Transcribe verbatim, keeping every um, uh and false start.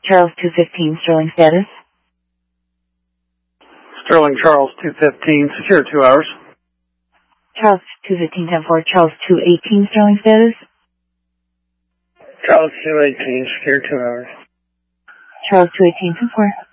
Charles two fifteen, Sterling status. Sterling Charles two fifteen, secure two hours. Charles two fifteen, ten four, Charles two eighteen, Sterling status. Charles two eighteen, secure two hours. Charles two eighteen, ten four.